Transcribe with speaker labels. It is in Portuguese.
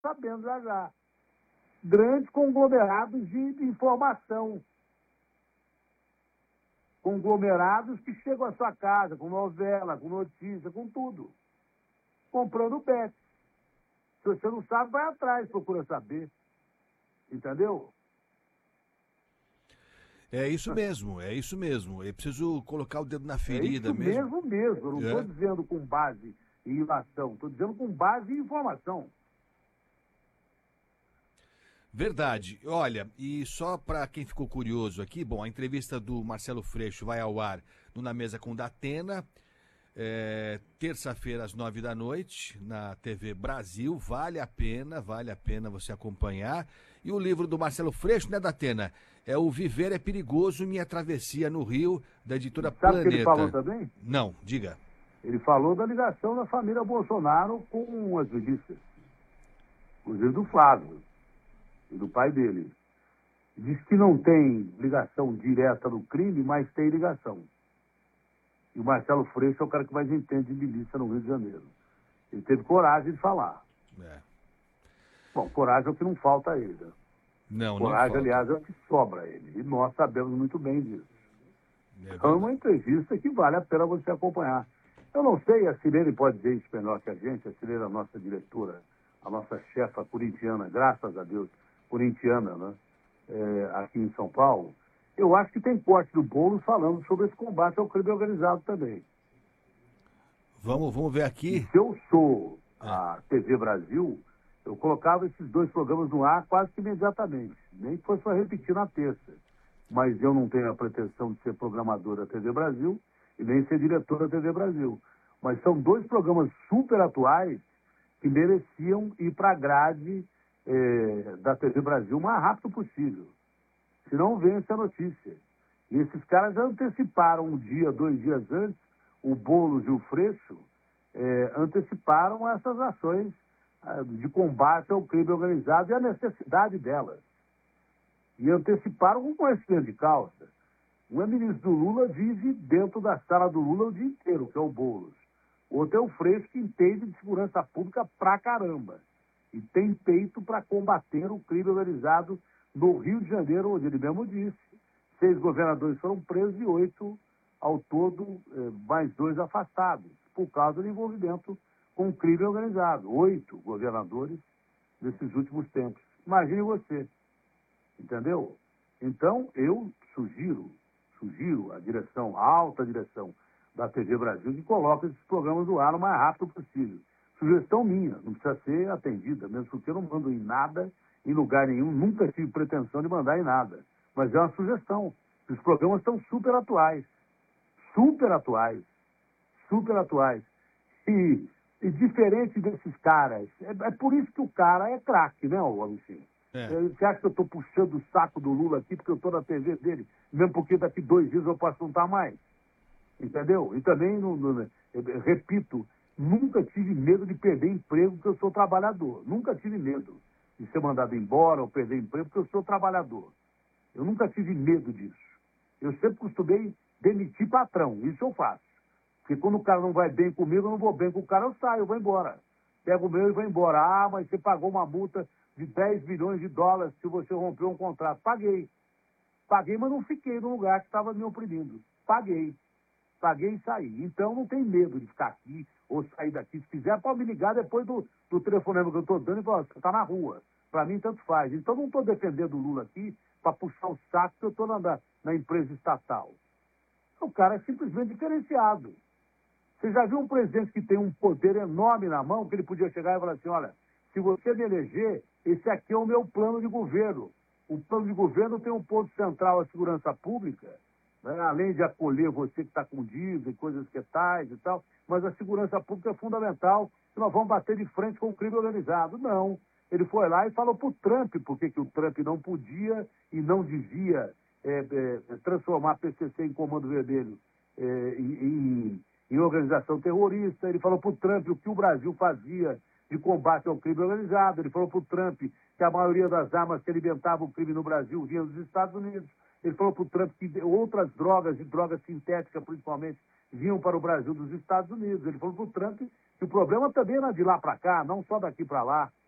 Speaker 1: sabendo já já. Grandes conglomerados de informação. Conglomerados que chegam à sua casa com novela, com notícia, com tudo. Comprando bet. Se você não sabe, vai atrás, procura saber. Entendeu?
Speaker 2: É isso mesmo, é isso mesmo. É preciso colocar o dedo na
Speaker 1: É
Speaker 2: ferida
Speaker 1: isso
Speaker 2: mesmo.
Speaker 1: mesmo. Eu não estou
Speaker 2: É.
Speaker 1: dizendo com base em ilação, estou dizendo com base em informação.
Speaker 2: Verdade. Olha, e só para quem ficou curioso aqui, bom, a entrevista do Marcelo Freixo vai ao ar no Na Mesa com Datena, terça-feira às 9 da noite, na TV Brasil. Vale a pena você acompanhar. E o livro do Marcelo Freixo, né, Datena? É O Viver é Perigoso, Minha Travessia no Rio, da editora
Speaker 1: Sabe o que
Speaker 2: Planeta.
Speaker 1: ele falou também?
Speaker 2: Não, diga.
Speaker 1: Ele falou da ligação da família Bolsonaro com as milícias. Inclusive do Flávio e do pai dele. Diz que não tem ligação direta no crime, mas tem ligação. E o Marcelo Freixo é o cara que mais entende de milícia no Rio de Janeiro. Ele teve coragem de falar.
Speaker 2: É.
Speaker 1: Bom, coragem é o que não falta a ele. Né?
Speaker 2: Não
Speaker 1: Coragem,
Speaker 2: falta.
Speaker 1: aliás, é o que sobra a ele. E nós sabemos muito bem disso.
Speaker 2: É
Speaker 1: Então é uma entrevista que vale a pena você acompanhar. Eu não sei, a Sirene pode dizer isso melhor que a gente. A Sirene é a nossa diretora, a nossa chefa corintiana, graças a Deus, corintiana, né? Aqui em São Paulo. Eu acho que tem corte do Boulos falando sobre esse combate ao crime organizado também.
Speaker 2: Vamos ver aqui.
Speaker 1: E se eu sou a TV Brasil, eu colocava esses dois programas no ar quase que imediatamente. Nem que fosse para repetir na terça. Mas eu não tenho a pretensão de ser programador da TV Brasil e nem ser diretor da TV Brasil. Mas são dois programas super atuais que mereciam ir para a grade da TV Brasil o mais rápido possível. Senão vence a notícia. E esses caras já anteciparam um dia, 2 dias antes, o Boulos e o Freixo anteciparam essas ações de combate ao crime organizado e a necessidade delas. E anteciparam com conhecimento de causa. Um ministro do Lula vive dentro da sala do Lula o dia inteiro, que é o Boulos. Outro é o Freixo, que entende de segurança pública pra caramba. E tem peito para combater o crime organizado no Rio de Janeiro, onde ele mesmo disse, 6 governadores foram presos e 8 ao todo, mais 2 afastados, por causa do envolvimento com o crime organizado. 8 governadores nesses últimos tempos. Imagine você. Entendeu? Então, eu sugiro a direção, a alta direção da TV Brasil, que coloque esses programas no ar o mais rápido possível. Sugestão minha, não precisa ser atendida, mesmo porque eu não mando em nada, em lugar nenhum, nunca tive pretensão de mandar em nada. Mas é uma sugestão. Os programas estão super atuais. Super atuais. Super atuais. E diferente desses caras, é por isso que o cara é craque, né, Agostinho? Você acha que eu estou puxando o saco do Lula aqui porque eu estou na TV dele, mesmo porque daqui 2 dias eu posso não estar mais? Entendeu? E também, repito, nunca tive medo de perder emprego porque eu sou trabalhador. Nunca tive medo de ser mandado embora ou perder emprego porque eu sou trabalhador. Eu nunca tive medo disso. Eu sempre costumei demitir patrão. Isso eu faço. Porque quando o cara não vai bem comigo, eu não vou bem com o cara, eu saio, eu vou embora. Pego o meu e vou embora. Ah, mas você pagou uma multa de 10 milhões de dólares se você rompeu um contrato. Paguei. Paguei, mas não fiquei no lugar que estava me oprimindo. Paguei. Paguei e saí. Então não tem medo de ficar aqui ou sair daqui. Se quiser, pode me ligar depois do telefonema que eu estou dando e falar, você está na rua. Para mim, tanto faz. Então não estou defendendo o Lula aqui para puxar o saco que eu estou na empresa estatal. O cara é simplesmente diferenciado. Você já viu um presidente que tem um poder enorme na mão, que ele podia chegar e falar assim, olha, se você me eleger, esse aqui é o meu plano de governo. O plano de governo tem um ponto central, a segurança pública, né? Além de acolher você que está com dívida e coisas que tais e tal, mas a segurança pública é fundamental, que nós vamos bater de frente com o crime organizado. Não. Ele foi lá e falou para o Trump por que o Trump não podia e não devia transformar a PCC em Comando Vermelho em organização terrorista. Ele falou para o Trump o que o Brasil fazia de combate ao crime organizado. Ele falou para o Trump que a maioria das armas que alimentavam o crime no Brasil vinham dos Estados Unidos. Ele falou para o Trump que outras drogas, e drogas sintéticas principalmente, vinham para o Brasil dos Estados Unidos. Ele falou para o Trump que o problema também era de lá para cá, não só daqui para lá.